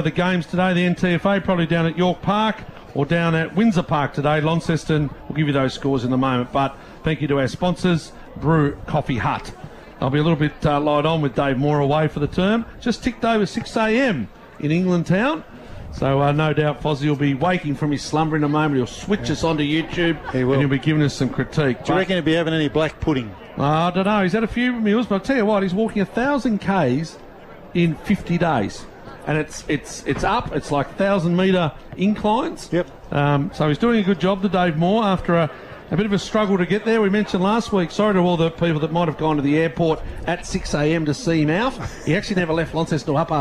The games today, the NTFA, probably down at York Park or down at Windsor Park today. Launceston will give you those scores in a moment. But thank you to our sponsors, Brew Coffee Hut. I'll be a little bit light on with Dave Moore away for the term. Just ticked over 6 a.m. in England town. So no doubt Fozzie will be waking from his slumber in a moment. He'll switch us onto YouTube He will. and he'll be giving us some critique. Do you reckon he'll be having any black pudding? I don't know. He's had a few meals, but I'll tell you what, he's walking 1,000 Ks in 50 days. And it's up. It's like 1,000-metre inclines. Yep. So he's doing a good job, the Dave Moore, after a bit of a struggle to get there. We mentioned last week, sorry to all the people that might have gone to the airport at 6 a.m. to see him out. He actually never left Launceston until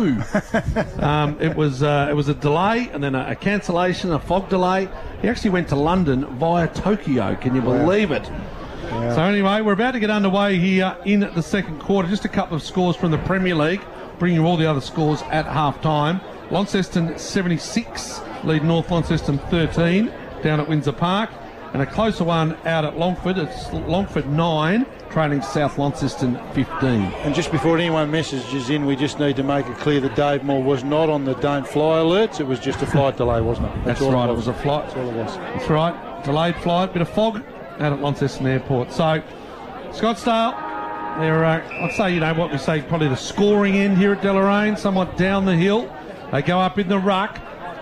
2:30. It was a delay and then a cancellation, a fog delay. He actually went to London via Tokyo. Can you believe it? Yeah. So anyway, we're about to get underway here in the second quarter. Just a couple of scores from the Premier League. Bring you all the other scores at half-time. Launceston 76, lead North Launceston 13 down at Windsor Park. And a closer one out at Longford. It's Longford 9, trailing South Launceston 15. And just before anyone messages in, we just need to make it clear that Dave Moore was not on the don't fly alerts. It was just a flight delay, wasn't it? That's right, it was a flight. That's all it was. That's right, delayed flight, bit of fog out at Launceston Airport. So, Scottsdale, they're, I'd say, you know what we say, probably the scoring end here at Deloraine, somewhat down the hill. They go up in the ruck.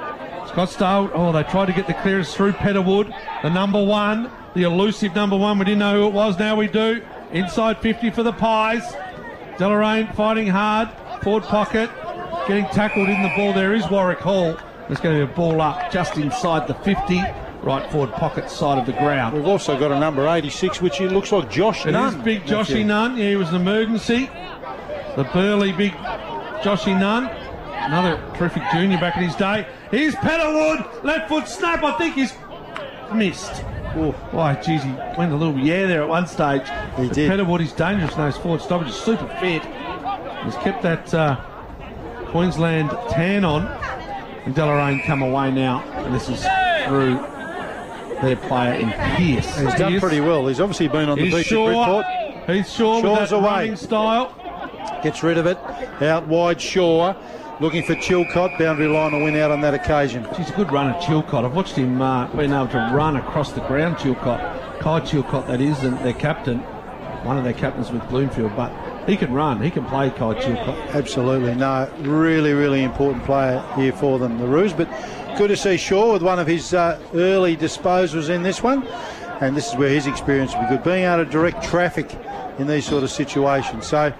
Scottsdale, they tried to get the clearance through Petterwood, the number one, the elusive number one. We didn't know who it was, now we do. Inside 50 for the Pies. Deloraine fighting hard, forward pocket, getting tackled in the ball. There is Warwick Hall. There's going to be a ball up just inside the 50, right forward pocket side of the ground. We've also got a number 86, which looks like Josh Nunn. It is big Joshy Nunn. Yeah, he was an emergency. The burly big Joshy Nunn. Another terrific junior back in his day. Here's Petterwood, left foot snap. I think he's missed. Ooh. Why, geez, he went a little there at one stage. He did. Petterwood is dangerous in those forward stoppages, super fit. He's kept that Queensland tan on. And Deloraine come away now. And this is through their player in Pearce. He's done pretty well. He's obviously been on the beach at Bridport. He's Shaw with that running style. Gets rid of it. Out wide Shaw. Looking for Chilcott. Boundary line will win out on that occasion. He's a good runner, Chilcott. I've watched him being able to run across the ground, Chilcott. Kai Chilcott, that is, and their captain. One of their captains with Bloomfield. But he can run. He can play, Kai Chilcott. Absolutely. No, really, really important player here for them, the Roos. But good to see Shaw with one of his early disposals in this one. And this is where his experience will be good. Being able to direct traffic in these sort of situations. So,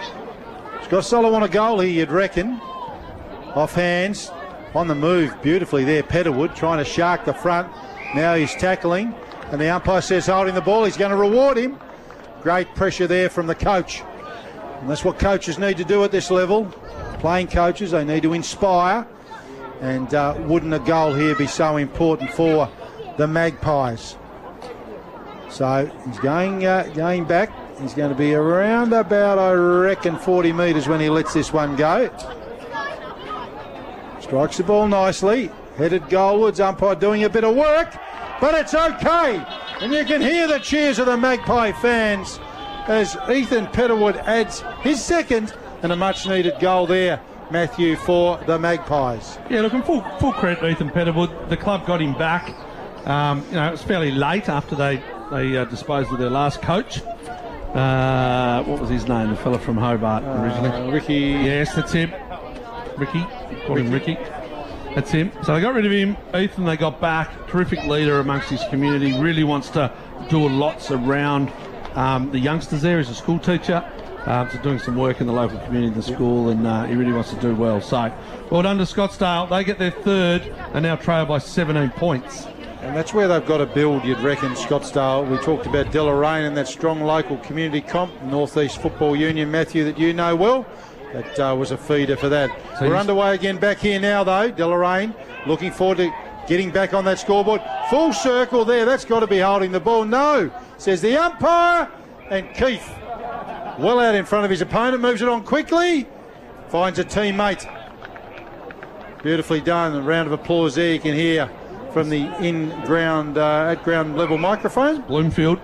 Scottsdale want a goal here, you'd reckon. Off hands, on the move beautifully there, Petterwood trying to shark the front. Now he's tackling, and the umpire says holding the ball. He's going to reward him. Great pressure there from the coach. And that's what coaches need to do at this level. Playing coaches, they need to inspire. And wouldn't a goal here be so important for the Magpies? So he's going back. He's going to be around about, I reckon, 40 metres when he lets this one go. Strikes the ball nicely. Headed goalwards. Umpire doing a bit of work. But it's okay. And you can hear the cheers of the Magpie fans as Ethan Petterwood adds his second and a much-needed goal there, Matthew, for the Magpies. Yeah, looking full credit to Ethan Petterwood. The club got him back. It was fairly late after they disposed of their last coach. What was his name? The fella from Hobart originally. Ricky. Yes, that's him. Ricky. Call him Ricky. That's him. So they got rid of him. Ethan they got back. Terrific leader amongst his community. Really wants to do lots around the youngsters there. He's a school teacher. So doing some work in the local community, the school, and he really wants to do well. So well done to Scottsdale. They get their third and now trail by 17 points. And that's where they've got to build, you'd reckon, Scottsdale. We talked about Deloraine and that strong local community comp, North East Football Union, Matthew, that you know well. That was a feeder for that. So we're underway again back here now, though. Deloraine looking forward to getting back on that scoreboard. Full circle there. That's got to be holding the ball. No, says the umpire. And Keith, well out in front of his opponent, moves it on quickly. Finds a teammate. Beautifully done. A round of applause there you can hear from the in-ground, at-ground level microphone. Bloomfield.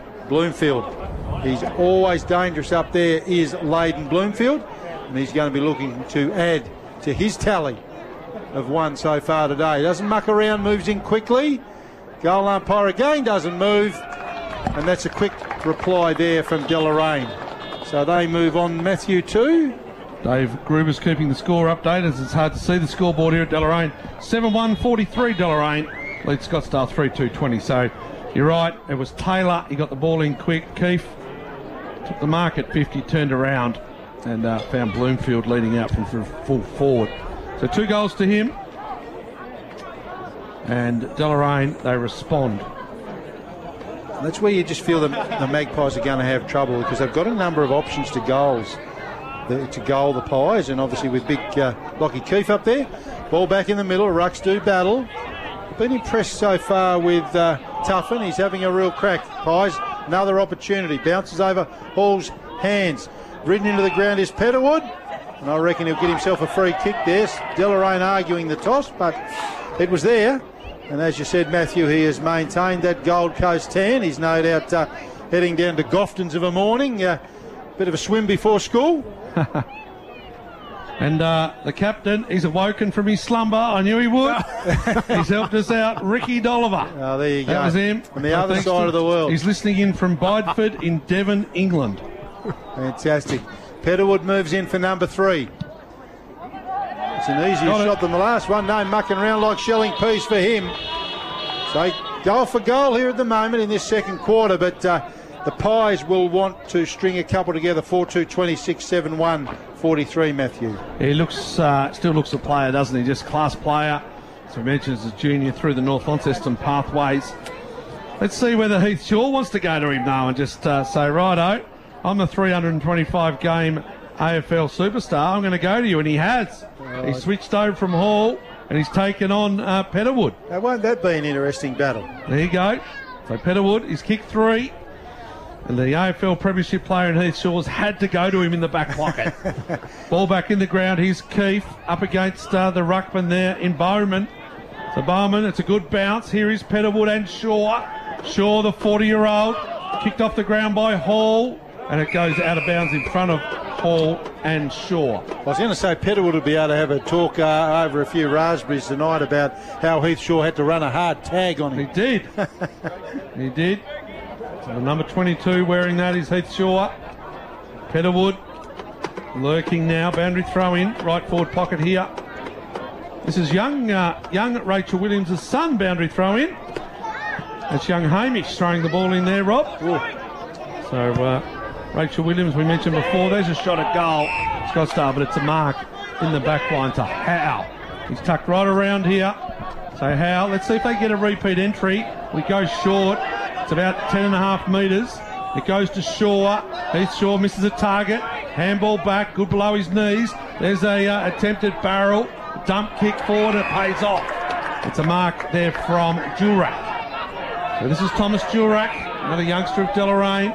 He's always dangerous up there, is Layden Bloomfield. And he's going to be looking to add to his tally of one so far today. Doesn't muck around, moves in quickly. Goal umpire again doesn't move, and that's a quick reply there from Deloraine. So they move on, Matthew, to Dave Gruber's keeping the score updated as it's hard to see the scoreboard here at Deloraine. 7-1-43 Deloraine leads Scottsdale 3-2-20. So you're right, it was Taylor. He got the ball in quick. Keefe took the mark at 50, turned around and found Bloomfield leading out from full forward. So 2 goals to him. And Deloraine, they respond. That's where you just feel the Magpies are going to have trouble, because they've got a number of options to goals. To goal the Pies, and obviously with big Lockie Keefe up there. Ball back in the middle, Rucks do battle. Been impressed so far with Tuffin. He's having a real crack. Pies, another opportunity. Bounces over Hall's hands. Ridden into the ground is Petterwood, and I reckon he'll get himself a free kick there. Deloraine arguing the toss, but it was there. And as you said, Matthew, he has maintained that Gold Coast tan. He's no doubt heading down to Goftons of a morning. Bit of a swim before school. And the captain, he's awoken from his slumber. I knew he would. He's helped us out. Ricky Dolliver. Oh, there you go. That was him. On the other side of the world. He's listening in from Bideford in Devon, England. Fantastic. Petterwood moves in for number 3. It's an easier shot than the last one. No mucking around like shelling peas for him. So goal for goal here at the moment in this second quarter, but the Pies will want to string a couple together. 4-2, 26, 7-1, 43, Matthew. He looks, still looks a player, doesn't he? Just class player. As we mentioned, as a junior through the North Launceston pathways. Let's see whether Heath Shaw wants to go to him now and just say, righto, I'm a 325 game AFL superstar. I'm going to go to you, and he has. He switched over from Hall, and he's taken on Petterwood. Now, won't that be an interesting battle? There you go. So Petterwood, he's kicked 3. And the AFL Premiership player in Heath Shaw's had to go to him in the back pocket. Ball back in the ground. Here's Keefe up against the ruckman there in Bowman. So Bowman, it's a good bounce. Here is Petterwood and Shaw. Shaw, the 40-year-old, kicked off the ground by Hall, and it goes out of bounds in front of Hall and Shaw. I was going to say Petterwood would be able to have a talk over a few raspberries tonight about how Heath Shaw had to run a hard tag on him. He did. He did. So number 22 wearing that is Heath Shaw. Petterwood lurking now. Boundary throw in. Right forward pocket here. This is young Rachel Williams' son. Boundary throw in. That's young Hamish throwing the ball in there, Rob. Ooh. So Rachel Williams, we mentioned before, there's a shot at goal. Scottsdale, but it's a mark in the back line to Howe. He's tucked right around here. So Howe, let's see if they get a repeat entry. We go short. It's about 10.5 metres. It goes to Shaw. Heath Shaw misses a target. Handball back, good below his knees. There's a attempted barrel. Dump kick forward, it pays off. It's a mark there from Durack. So this is Thomas Durack, another youngster of Deloraine.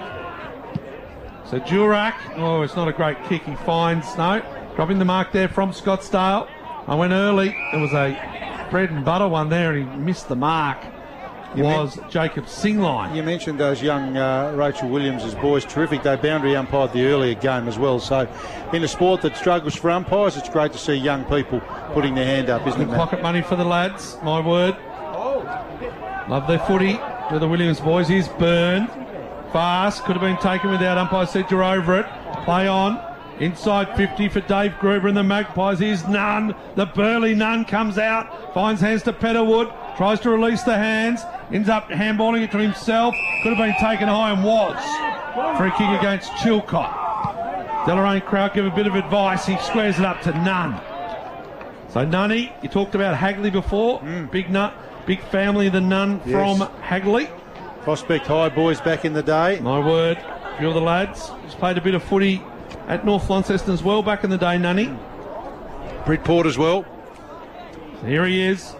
So Durack, oh, it's not a great kick. He finds, no, dropping the mark there from Scottsdale. I went early. There was a bread and butter one there, and he missed the mark. Jacob Singline. You mentioned those young Rachel Williams' boys, terrific. They boundary umpired the earlier game as well. So in a sport that struggles for umpires, it's great to see young people putting their hand up, isn't it, Matt? Pocket money for the lads, my word. Love their footy with the Williams boys. Here's Byrne. Fast, could have been taken without umpire said you're over it. Play on. Inside 50 for Dave Gruber and the Magpies. Here's Nunn. The Burley Nunn comes out. Finds hands to Petterwood. Tries to release the hands. Ends up handballing it to himself. Could have been taken high and was. Free kick against Chilcott. Deloraine crowd give a bit of advice. He squares it up to Nunn. So Nunny, you talked about Hagley before. Big family of the Nunn from Hagley. Prospect High boys back in the day. My word. A few of the lads. He's played a bit of footy at North Launceston as well back in the day, Nunny. Bridport as well. So here he is.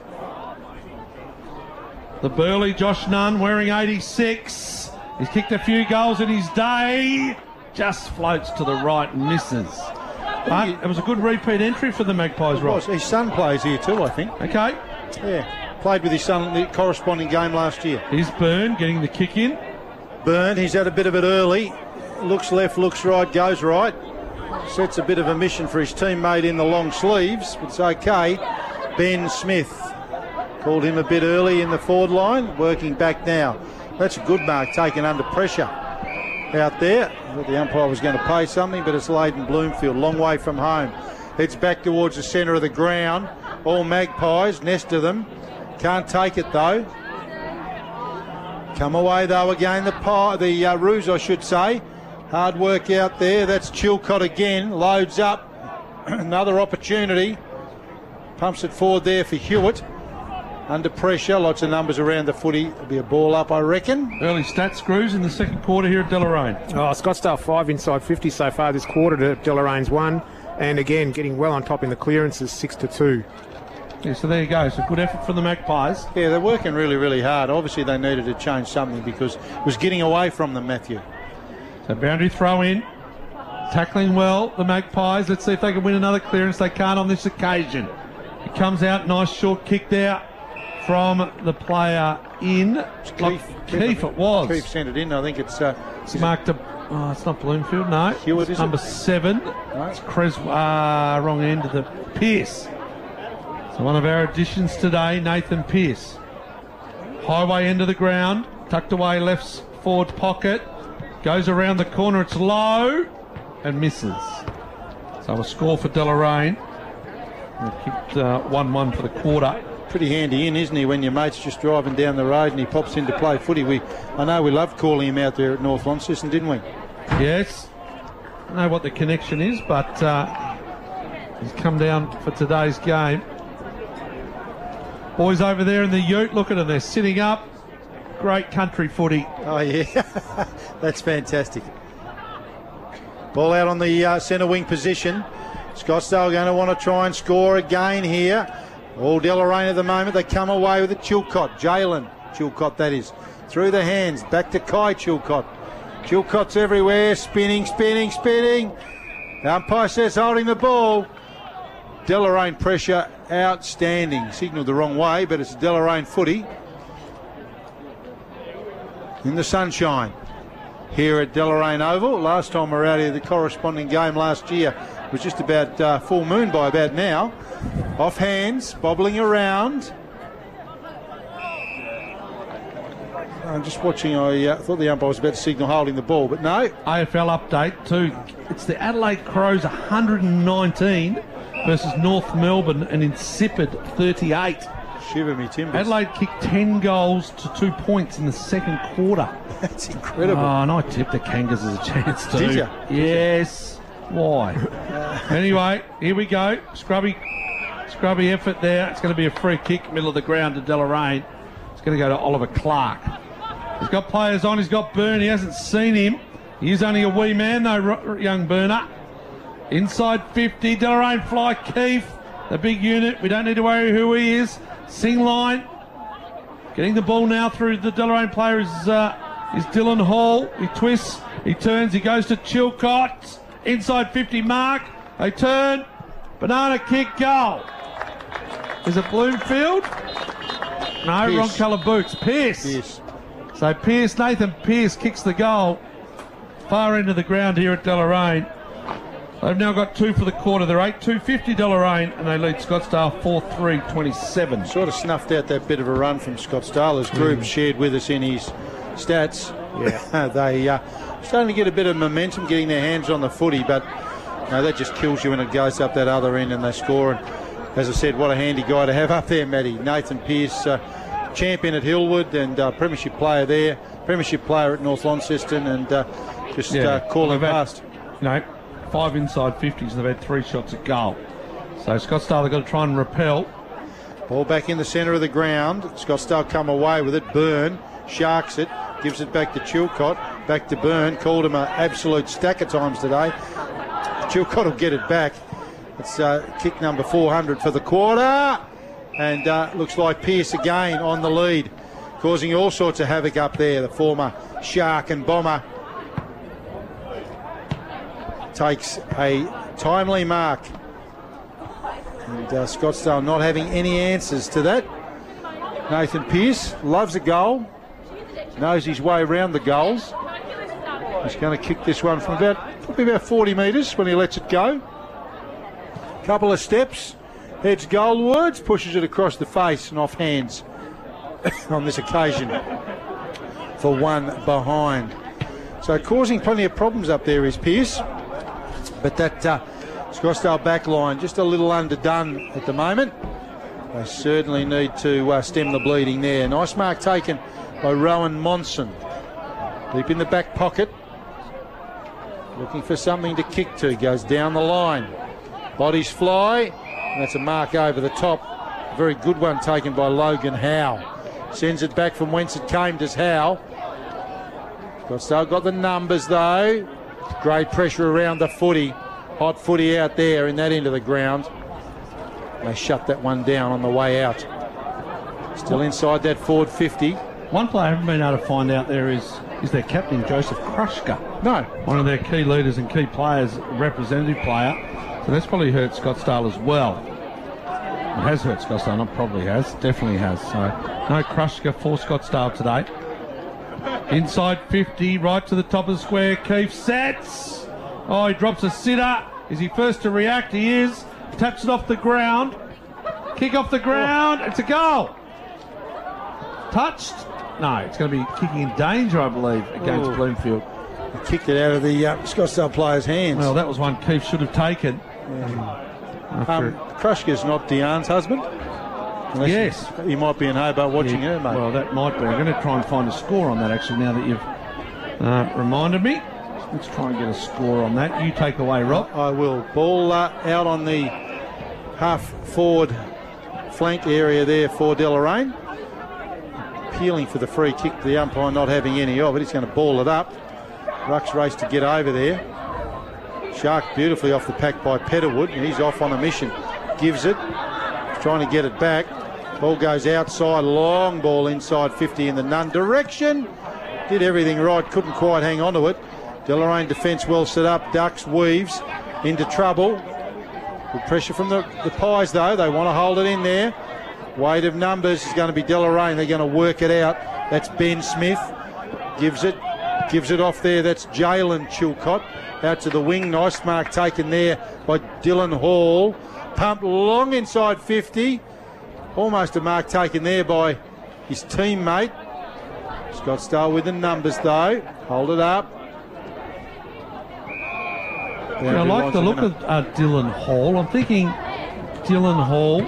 The Burley Josh Nunn wearing 86. He's kicked a few goals in his day. Just floats to the right and misses. But it was a good repeat entry for the Magpies, Rob. His son plays here too, I think. Okay. Yeah. Played with his son in the corresponding game last year. Here's Byrne getting the kick in. Byrne, he's had a bit of it early. Looks left, looks right, goes right. Sets a bit of a mission for his teammate in the long sleeves, but it's okay. Ben Smith called him a bit early in the forward line, working back now. That's a good mark, taken under pressure out there. I thought the umpire was going to pay something, but it's Leighton Bloomfield, long way from home. Heads back towards the centre of the ground. All Magpies, nest of them. Can't take it though. Come away though again, the Roos I should say. Hard work out there. That's Chilcott again. Loads up. Another opportunity. Pumps it forward there for Hewitt. Under pressure. Lots of numbers around the footy. It'll be a ball up, I reckon. Early stats, Screws, in the second quarter here at Deloraine. Oh, Scottsdale 5 inside 50 so far this quarter to Delorain's 1. And again, getting well on top in the clearances, 6-2. Yeah, so there you go. So good effort from the Magpies. Yeah, they're working really, really hard. Obviously, they needed to change something because it was getting away from them, Matthew. So boundary throw in. Tackling well, the Magpies. Let's see if they can win another clearance. They can't on this occasion. It comes out. Nice short kick there from the player in. Keith it was. Keith sent it in. I think it's marked a... Oh, it's not Bloomfield, no. Hewitt, it's number 7. No. It's wrong end of the Pearce. So one of our additions today, Nathan Pearce. Highway end of the ground, tucked away left forward pocket. Goes around the corner, it's low and misses. So a score for Deloraine. We've kicked 1-1 for the quarter. Pretty handy in, isn't he, when your mate's just driving down the road and he pops in to play footy. I know we loved calling him out there at North Launceston, didn't we? Yes. I don't know what the connection is, but he's come down for today's game. Boys over there in the ute, look at them, they're sitting up. Great country footy. Oh, yeah. That's fantastic. Ball out on the centre wing position. Scottsdale going to want to try and score again here. All Deloraine at the moment. They come away with it. Chilcott, Jalen Chilcott, that is. Through the hands. Back to Kai Chilcott. Chilcott's everywhere. Spinning. The umpire says holding the ball. Deloraine pressure outstanding. Signalled the wrong way, but it's Deloraine footy. In the sunshine here at Deloraine Oval. Last time we were out here, the corresponding game last year was just about full moon by about now. Off hands, bobbling around. I'm just watching. I thought the umpire was about to signal holding the ball, but no. AFL update too. It's the Adelaide Crows 119 versus North Melbourne, an insipid 38. Shiver me timbers. Adelaide kicked 10 goals to 2 points in the second quarter. That's incredible. Oh, and I tipped the Kangas as a chance too. Did you? Yes. Why? Anyway, here we go. Scrubby effort there. It's going to be a free kick, middle of the ground to Deloraine. It's going to go to Oliver Clark. He's got players on. He's got Byrne. He hasn't seen him. He's only a wee man though, young Burner. Inside 50, Deloraine fly Keith, the big unit. We don't need to worry who he is. Sing line. Getting the ball now through the Deloraine player is Dylan Hall. He twists, he turns, he goes to Chilcott. Inside 50 mark. They turn. Banana kick, goal. Is it Bloomfield? No, Pierce. wrong colour boots. Pearce. So Nathan Pearce kicks the goal. Far end of the ground here at Deloraine. They've now got 2 for the quarter. They're 8-2-50 Deloraine, and they lead Scottsdale 4-3-27. Sort of snuffed out that bit of a run from Scottsdale, as Groob shared with us in his stats. Yeah, they starting to get a bit of momentum, getting their hands on the footy, but that just kills you when it goes up that other end and they score. And as I said, what a handy guy to have up there, Matty. Nathan Pearce, champion at Hillwood and premiership player there, premiership player at North Launceston, and calling past. 5 inside 50s, and they've had 3 shots at goal. So Scottsdale, they've got to try and repel. Ball back in the centre of the ground. Scottsdale come away with it. Byrne sharks it, gives it back to Chilcott, back to Byrne. Called him an absolute stack of times today. Chilcott will get it back. It's kick number 400 for the quarter. And looks like Pearce again on the lead, causing all sorts of havoc up there. The former Shark and Bomber takes a timely mark. And Scottsdale not having any answers to that. Nathan Pearce loves a goal, knows his way around the goals. He's going to kick this one from about Probably about 40 metres when he lets it go. Couple of steps, heads goalwards, pushes it across the face and off hands on this occasion for one behind. So causing plenty of problems up there is Pearce, but that Scottsdale back line just a little underdone at the moment. They certainly need to stem the bleeding there. Nice mark taken by Rowan Monson. Deep in the back pocket. Looking for something to kick to. Goes down the line. Bodies fly. That's a mark over the top. Very good one taken by Logan Howe. Sends it back from whence it came, does Howe. Scottsdale got the numbers though. Great pressure around the footy. Hot footy out there in that end of the ground. They shut that one down on the way out. Still inside that forward 50. One player I haven't been able to find out there is their captain, Joseph Krushka. No. One of their key leaders and key players, representative player. So that's probably hurt Scottsdale as well. It has hurt Scottsdale, not probably has, definitely has. So no Krushka for Scottsdale today. Inside 50, right to the top of the square. Keefe sets. Oh, he drops a sitter. Is he first to react? He is. Taps it off the ground. Kick off the ground. It's a goal. Touched? No, it's going to be kicking in danger, I believe, against Bloomfield. He kicked it out of the Scottsdale player's hands. Well, that was one Keefe should have taken. Krushka's not Deanne's husband. Yes. He might be in Hobart watching her, mate. Well, that might be. I'm going to try and find a score on that, actually, now that you've reminded me. Let's try and get a score on that. You take away, Rob. I will. Ball out on the half-forward flank area there for Deloraine. Appealing for the free kick, the umpire not having any of it. He's going to ball it up. Ruck's race to get over there. Shark beautifully off the pack by Petterwood, and he's off on a mission. Gives it. He's trying to get it back. Ball goes outside. Long ball inside 50 in the none direction. Did everything right. Couldn't quite hang on to it. Deloraine defence well set up. Ducks, weaves into trouble. Good pressure from the Pies, though. They want to hold it in there. Weight of numbers is going to be Deloraine. They're going to work it out. That's Ben Smith. Gives it off there. That's Jalen Chilcott. Out to the wing. Nice mark taken there by Dylan Hall. Pumped long inside 50. Almost a mark taken there by his teammate. Scottsdale with the numbers, though. Hold it up. I like the look of Dylan Hall. I'm thinking Dylan Hall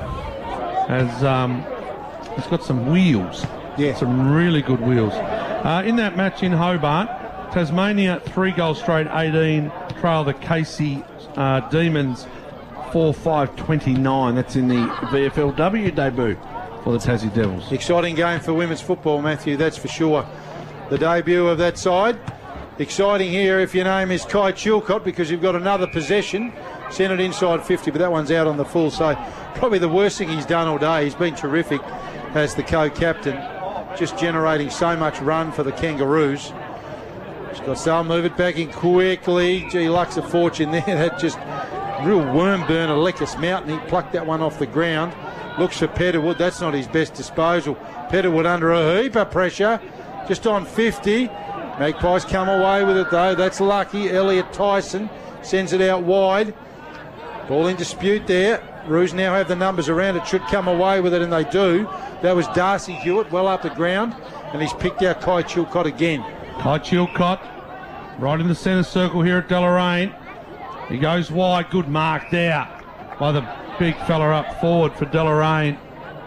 has got some wheels. Yeah. Some really good wheels. In that match in Hobart, Tasmania 3 goals straight, 18, trail the Casey Demons 4-5-29. That's in the VFLW debut for the Tassie Devils. Exciting game for women's football, Matthew, that's for sure. The debut of that side. Exciting here if your name is Kai Chilcott, because you've got another possession. Sent it inside 50, but that one's out on the full. So probably the worst thing he's done all day. He's been terrific as the co-captain, just generating so much run for the Kangaroos. Scottsdale move it back in quickly. Gee, Lux a fortune there. That just real worm burner, Leckus Mountain. He plucked that one off the ground. Looks for Petterwood. That's not his best disposal. Petterwood under a heap of pressure. Just on 50. Magpies come away with it, though. That's lucky. Elliot Tyson sends it out wide. Ball in dispute there. Roos now have the numbers around it. Should come away with it, and they do. That was Darcy Hewitt well up the ground, and he's picked out Kai Chilcott again. Kai Chilcott right in the centre circle here at Deloraine. He goes wide. Good mark there by the big fella up forward for Deloraine.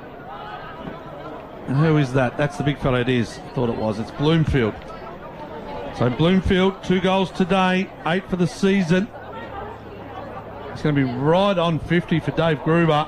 And who is that? That's the big fella. It is. I thought it was. It's Bloomfield. So Bloomfield, 2 goals today, 8 for the season. It's going to be right on 50 for Dave Gruber.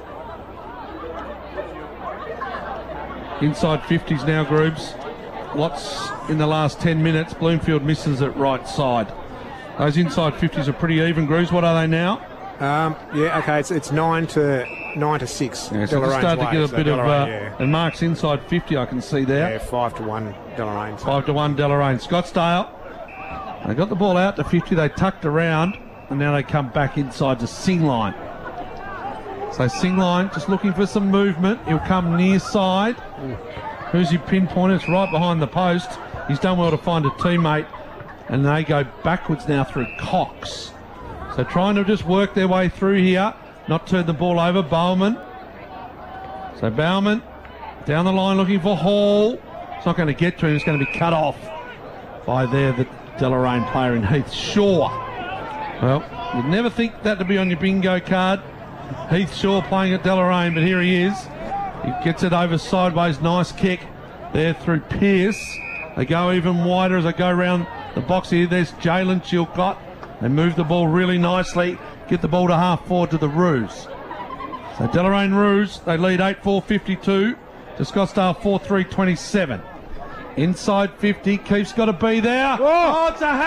Inside 50s now, Grubes. Lots in the last 10 minutes. Bloomfield misses it right side. Those inside 50s are pretty even, Grubes. What are they now? It's 9 to 6. Yeah, so just start to get a bit of and Mark's inside 50. I can see there. Yeah, 5-1 Deloraine. 5-1 Deloraine. Scottsdale. They got the ball out to 50. They tucked around, and now they come back inside to Singline. So Singline just looking for some movement. He'll come near side. Who's your pinpoint? It's right behind the post. He's done well to find a teammate. and they go backwards now through Cox. So trying to just work their way through here, not turn the ball over. Bowman. So Bowman down the line looking for Hall. It's not going to get to him. It's going to be cut off by the Deloraine player in Heath Shaw. Well, you'd never think that to be on your bingo card. Heath Shaw playing at Deloraine, but here he is. He gets it over sideways. Nice kick there through Pearce. They go even wider as they go around the box here. There's Jalen Chilcott. They move the ball really nicely. Get the ball to half forward to the Roos. So Deloraine Roos, they lead 8-4-52 to Scottsdale 4-3-27. Inside 50, Keefe's got to be there. Oh, it's a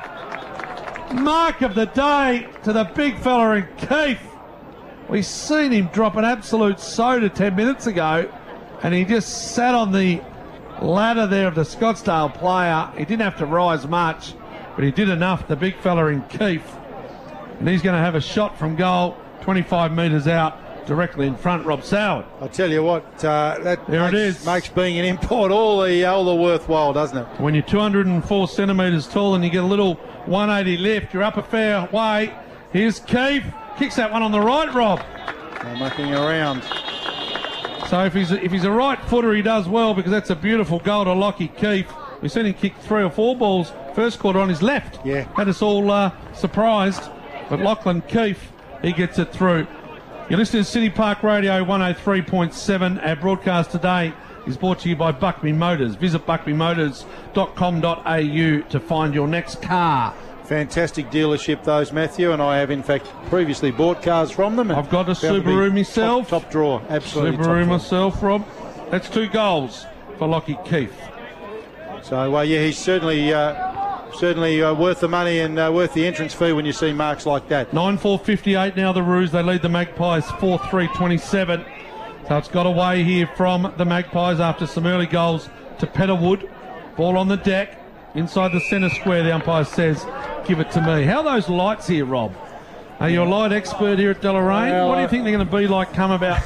hang! Mark of the day to the big fella in Keefe. We've seen him drop an absolute soda 10 minutes ago, and he just sat on the ladder there of the Scottsdale player. He didn't have to rise much, but he did enough, the big fella in Keefe. And he's going to have a shot from goal, 25 metres out, directly in front. Rob Soward. I tell you what, it makes being an import all the worthwhile, doesn't it? When you're 204 centimetres tall and you get a little 180 lift, you're up a fair way. Here's Keefe. Kicks that one on the right, Rob. Mucking around. So if he's a right footer, he does well, because that's a beautiful goal to Lockie Keefe. We've seen him kick 3 or 4 balls first quarter on his left. Yeah. Had us all surprised. But Lachlan Keefe, he gets it through. You're listening to City Park Radio 103.7. Our broadcast today is brought to you by Buckby Motors. Visit buckbymotors.com.au to find your next car. Fantastic dealership, those, Matthew, and I have in fact previously bought cars from them. I've got a Subaru myself. Top drawer, absolutely. Subaru top myself, Rob. That's 2 goals for Lockie Keefe. So, yeah, he's certainly worth the money and worth the entrance fee when you see marks like that. 9-4-58 now the Roos. They lead the Magpies 4-3-27. So it's got away here from the Magpies after some early goals to Petterwood. Ball on the deck. Inside the centre square, the umpire says, give it to me. How are those lights here, Rob? Are you a light expert here at Deloraine? Well, what do you think they're going to be like come about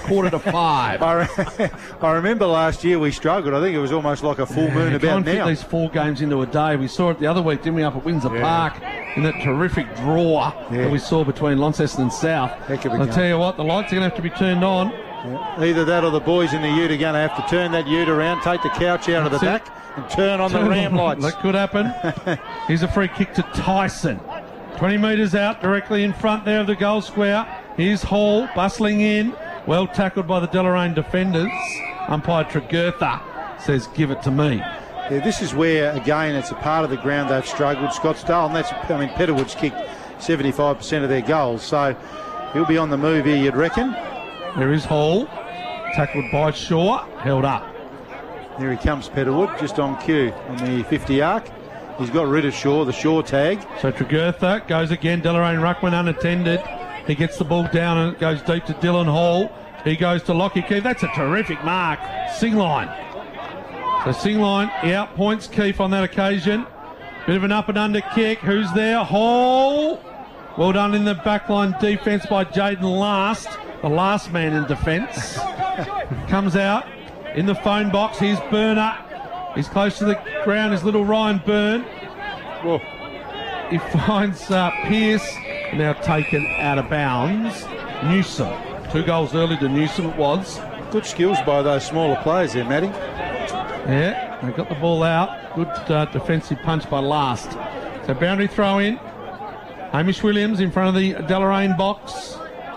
4:45? I remember last year we struggled. I think it was almost like a full moon about now. Fit these 4 games into a day. We saw it the other week, didn't we, up at Windsor Park in that terrific draw that we saw between Launceston and South. I'll tell you what, the lights are going to have to be turned on. Yeah. Either that or the boys in the ute are going to have to turn that ute around, take the couch out of the back and turn on the ram lights. That could happen. Here's a free kick to Tyson. 20 metres out, directly in front there of the goal square. Here's Hall, bustling in. Well tackled by the Deloraine defenders. Umpire Tregurtha says, give it to me. Yeah, this is where, again, it's a part of the ground they've struggled. Scottsdale, and Petterwood's kicked 75% of their goals. So he'll be on the move here, you'd reckon. There is Hall, tackled by Shaw, held up. Here he comes, Petterwood, just on cue on the 50 arc. He's got rid of Shaw, the Shaw tag. So Tregurtha goes again. Deloraine Ruckman unattended. He gets the ball down and it goes deep to Dylan Hall. He goes to Lockie Keefe. That's a terrific mark. Singline. So Singline, he outpoints Keefe on that occasion. Bit of an up and under kick. Who's there? Hall. Well done in the backline defence by Jaden Last. The last man in defence. Comes out in the phone box. Here's Burner. He's close to the ground, is little Ryan Byrne. Whoa. He finds Pearce, now taken out of bounds. Newsom. 2 goals early to Newsom it was. Good skills by those smaller players there, Matty. Yeah, they got the ball out. Good defensive punch by Last. So boundary throw in. Hamish Williams in front of the Deloraine box.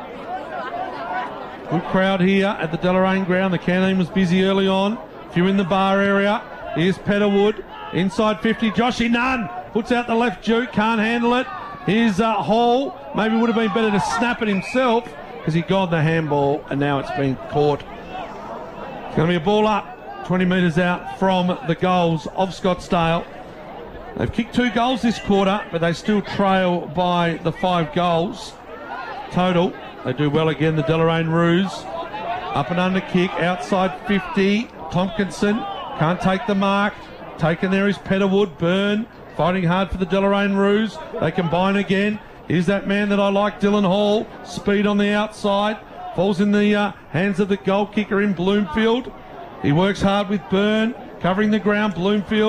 Good crowd here at the Deloraine ground. The canteen was busy early on. Few in the bar area. Here's Petterwood, inside 50, Joshy Nunn puts out the left juke, can't handle it. Here's Hall, maybe would have been better to snap it himself because he got the handball and now it's been caught. It's going to be a ball up, 20 metres out from the goals of Scottsdale. They've kicked 2 goals this quarter, but they still trail by the 5 goals total. They do well again, the Deloraine Roos. Up and under kick, outside 50, Tompkinson. Can't take the mark. Taken there is Petterwood. Byrne fighting hard for the Deloraine Roos. They combine again. Is that man that I like, Dylan Hall. Speed on the outside. Falls in the hands of the goal kicker in Bloomfield. He works hard with Byrne. Covering the ground. Bloomfield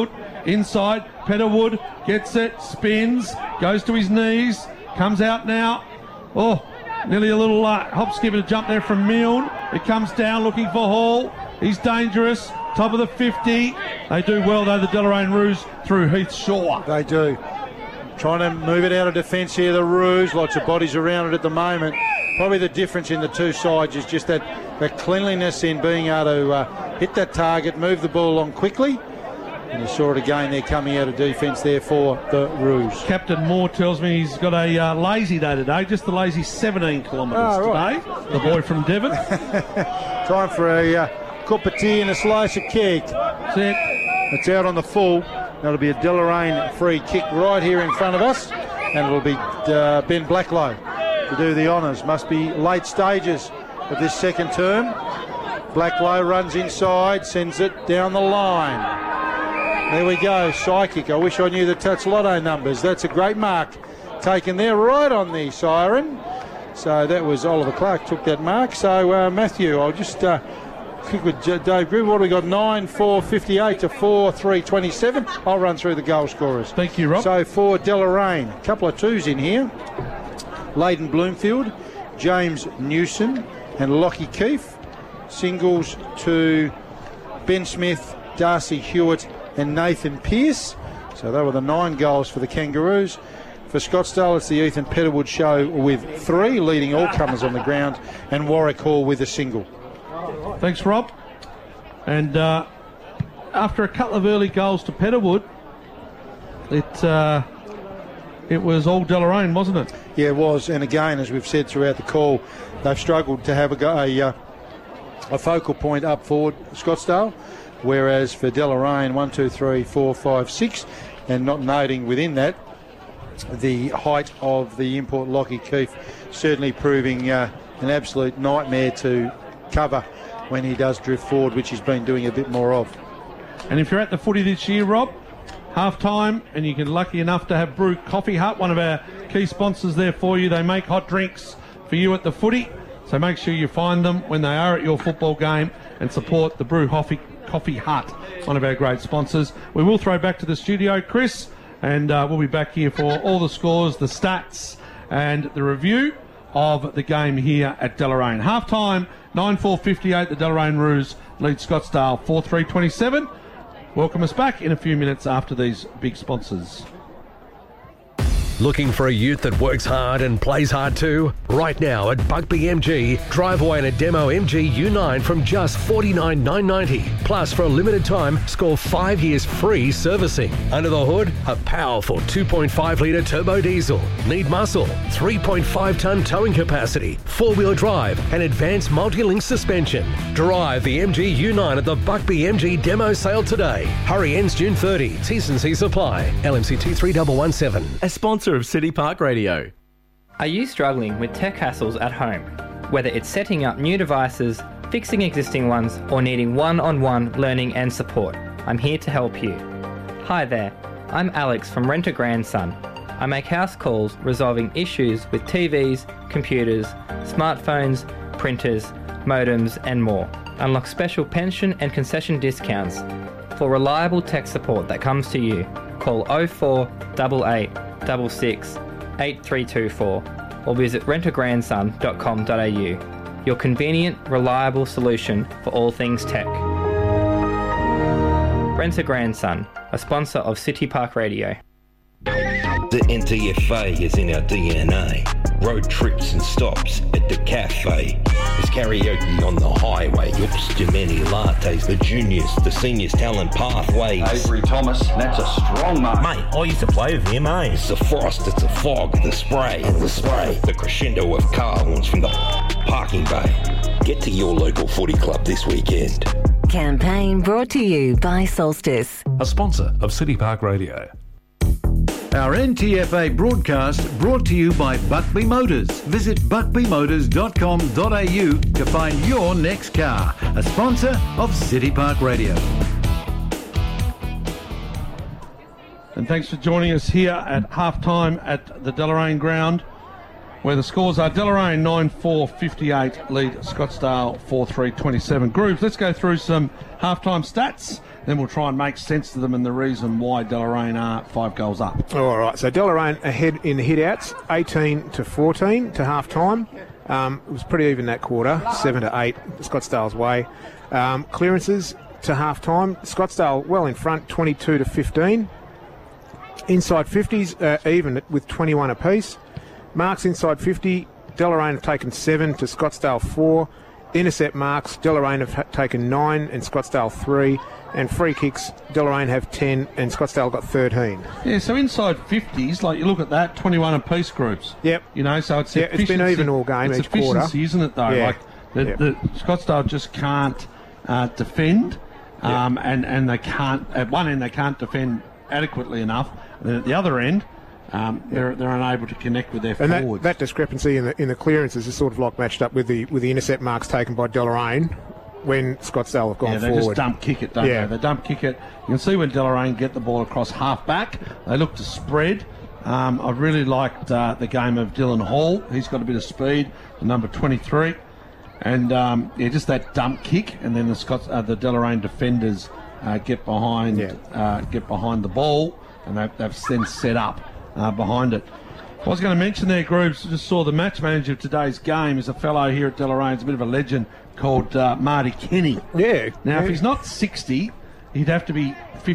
inside. Petterwood gets it, spins, goes to his knees, comes out now. Oh, nearly a little hop skip and a jump there from Milne. It comes down looking for Hall. He's dangerous. Top of the 50. They do well though, the Deloraine Roos through Heath Shaw. They do. Trying to move it out of defence here, the Roos. Lots of bodies around it at the moment. Probably the difference in the two sides is just that cleanliness in being able to hit that target, move the ball along quickly. And you saw it again there coming out of defence there for the Roos. Captain Moore tells me he's got a lazy day today, just a lazy 17 kilometres today. The boy from Devon. Time for a cup of tea and a slice of cake. That's it. It's out on the full. That'll be a Deloraine free kick right here in front of us. And it'll be Ben Blacklow to do the honours. Must be late stages of this second term. Blacklow runs inside, sends it down the line. There we go, Psychic. I wish I knew the touch lotto numbers. That's a great mark taken there right on the siren. So that was Oliver Clark took that mark. So Matthew, I'll just kick with Dave Grimm. What have we got? 9-4-58 to 4-3-27. I'll run through the goal scorers. Thank you, Rob. So for Deloraine, a couple of twos in here. Layden Bloomfield, James Newson and Lockie Keefe. Singles to Ben Smith, Darcy Hewitt and Nathan Pearce. So they were the 9 goals for the Kangaroos. For Scottsdale, it's the Ethan Petterwood show with 3, leading all comers on the ground, and Warwick Hall with a single. Thanks, Rob. And after a couple of early goals to Petterwood, it was all Deloraine, wasn't it? Yeah, it was. And again, as we've said throughout the call, they've struggled to have a focal point up forward, Scottsdale. Whereas for Deloraine, 1, 2, 3, 4, 5, 6, and not noting within that the height of the import Lockie Keefe, certainly proving an absolute nightmare to cover when he does drift forward, which he's been doing a bit more of. And if you're at the footy this year, Rob, half-time, and you can lucky enough to have Brew Coffee Hut, one of our key sponsors there for you. They make hot drinks for you at the footy, so make sure you find them when they are at your football game and support the Brew Coffee Hut, one of our great sponsors. We will throw back to the studio, Chris, and we'll be back here for all the scores, the stats, and the review of the game here at Deloraine. Half-time, 9-4-58, the Deloraine Roos lead Scottsdale 4-3-27. Welcome us back in a few minutes after these big sponsors. Looking for a ute that works hard and plays hard too? Right now at Buckby MG, drive away in a demo MG U9 from just $49,990. Plus, for a limited time, score 5 years free servicing. Under the hood, a powerful 2.5 litre turbo diesel. Need muscle, 3.5 tonne towing capacity, 4-wheel drive and advanced multi-link suspension. Drive the MG U9 at the Buckby MG demo sale today. Hurry, ends June 30. T&C supply. LMC 23117. A sponsor of City Park Radio. Are you struggling with tech hassles at home? Whether it's setting up new devices, fixing existing ones, or needing one-on-one learning and support, I'm here to help you. Hi there, I'm Alex from Rent a Grandson. I make house calls resolving issues with TVs, computers, smartphones, printers, modems, and more. Unlock special pension and concession discounts. For reliable tech support that comes to you, call 0488 66 8324 or visit rentagrandson.com.au. Your convenient, reliable solution for all things tech. Rent a Grandson, a sponsor of City Park Radio. The NTFA is in our DNA. Road trips and stops at the cafe. There's karaoke on the highway. Oops, too many lattes. The juniors, the seniors, talent pathways. Avery Thomas, that's a strong mark. Mate, I used to play with him, eh? It's the frost, it's the fog, the spray, and the spray. The crescendo of car horns from the parking bay. Get to your local footy club this weekend. Campaign brought to you by Solstice, a sponsor of City Park Radio. Our NTFA broadcast brought to you by Buckby Motors. Visit buckbymotors.com.au to find your next car. A sponsor of City Park Radio. And thanks for joining us here at halftime at the Deloraine ground. where the scores are Deloraine 9-4-58 lead Scottsdale 4-3-27. Grooves, let's go through some halftime stats, then we'll try and make sense of them and the reason why Deloraine are 5 goals up. All right, so Deloraine ahead in the hit-outs, 18-14 to half-time. It was pretty even that quarter, 7-8 Scottsdale's way. Clearances to half-time, Scottsdale well in front, 22-15. Inside 50s even with 21 apiece. Marks inside 50, Deloraine have taken 7 to Scottsdale 4. Intercept marks, Deloraine have taken 9 and Scottsdale 3. And free kicks, Deloraine have 10 and Scottsdale got 13. Yeah, so inside 50s, like you look at that, 21 apiece groups. Yep. You know, so it's it's been even all game it's each quarter. It's efficiency, isn't it, though? Yeah. Like the Scottsdale just can't defend, and they can't, at one end they can't defend adequately enough, and then at the other end, they're unable to connect with their forwards. That discrepancy in the clearances is sort of like matched up with the intercept marks taken by Deloraine when Scottsdale have gone forward. They just dump kick it, don't they? They dump kick it. You can see when Deloraine get the ball across half back, they look to spread. I really liked the game of Dylan Hall. He's got a bit of speed, the number 23. And just that dump kick, and then the Deloraine defenders get behind the ball, and they've then set up behind it. I was going to mention there, Grooves, just saw the match manager of today's game is a fellow here at Deloraine, it's a bit of a legend, called Marty Kenny. Yeah. Now, if he's not 60, he'd have to be